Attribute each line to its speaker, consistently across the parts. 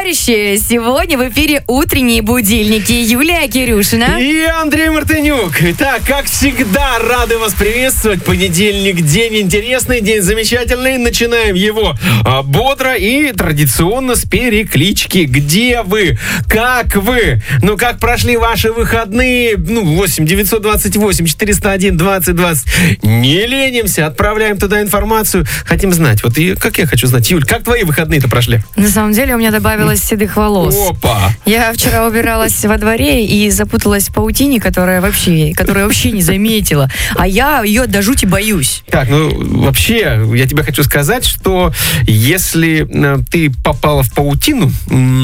Speaker 1: товарищи! Сегодня в эфире утренние будильники. Юлия Кирюшина.
Speaker 2: И Андрей Мартынюк. Итак, как всегда, рады вас приветствовать. Понедельник, день интересный, день замечательный. Начинаем его бодро и традиционно с переклички. Где вы? Как вы? Ну, как прошли ваши выходные? 8 928 401 20 20. Не ленимся, отправляем туда информацию. Хотим знать. Вот и как я хочу знать. Юль, как твои выходные-то прошли?
Speaker 1: На самом деле у меня добавилось седых волос.
Speaker 2: Опа!
Speaker 1: Я вчера убиралась во дворе и запуталась в паутине, которую вообще не заметила. А я ее до жути боюсь.
Speaker 2: Так, вообще, я тебе хочу сказать, что если ты попала в паутину,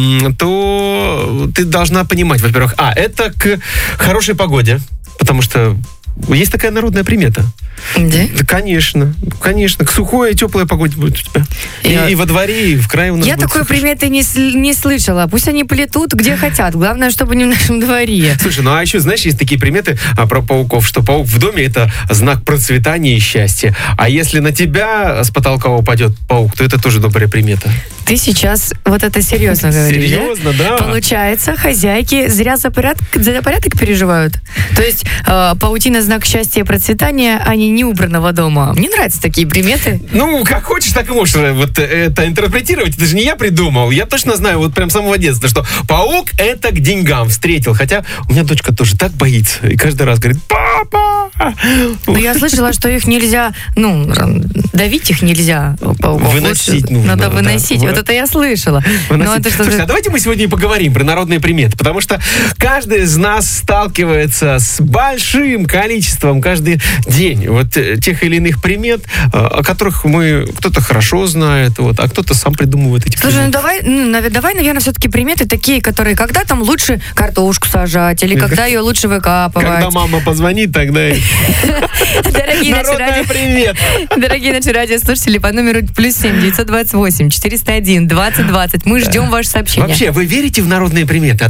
Speaker 2: то ты должна понимать, во-первых, это к хорошей погоде, потому что есть такая народная примета.
Speaker 1: Да?
Speaker 2: Конечно. К сухой и теплой погоде будет у тебя. И во дворе, и в крае у нас.
Speaker 1: Я такой приметы не слышала. Пусть они плетут где хотят. Главное, чтобы не в нашем дворе.
Speaker 2: Слушай, а еще, знаешь, есть такие приметы про пауков, что паук в доме — это знак процветания и счастья. А если на тебя с потолка упадет паук, то это тоже добрая примета.
Speaker 1: Ты сейчас вот это серьезно говоришь,
Speaker 2: серьезно, да?
Speaker 1: Получается, хозяйки зря за порядок переживают. То есть паутина — знак счастья и процветания, а не неубранного дома. Мне нравятся такие приметы.
Speaker 2: Как хочешь, так и можешь вот это интерпретировать. Это же не я придумал. Я точно знаю, вот прям с самого детства, что паук — это к деньгам встретил. Хотя у меня дочка тоже так боится. И каждый раз говорит: папа!
Speaker 1: Я слышала, что их нельзя, давить их нельзя. Пауков.
Speaker 2: Выносить нужно.
Speaker 1: Надо выносить. Вот это я слышала.
Speaker 2: Слушай, давайте мы сегодня и поговорим про народные приметы, потому что каждый из нас сталкивается с большим количеством каждый день вот тех или иных примет, о которых кто-то хорошо знает, а кто-то сам придумывает эти приметы.
Speaker 1: Слушай, давай, наверное, все-таки приметы такие, которые, когда там лучше картошку сажать, или когда ее лучше выкапывать.
Speaker 2: Когда мама позвонит, тогда и... Народная примет.
Speaker 1: Дорогие наши радиослушатели, по номеру +7 928 401 20 20. Мы ждем ваши сообщения.
Speaker 2: Вообще, вы верите в народные приметы?